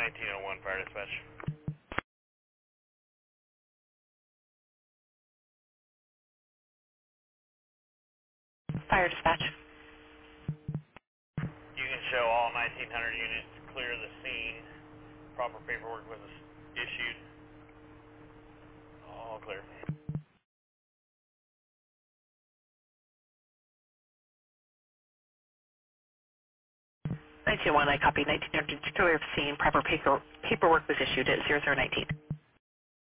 1901 Fire Dispatch. Fire dispatch. You can show all 1900 units clear the scene. Proper paperwork was issued. All clear. 1901, I copy 1900 clear of scene. Proper paperwork was issued at 0019.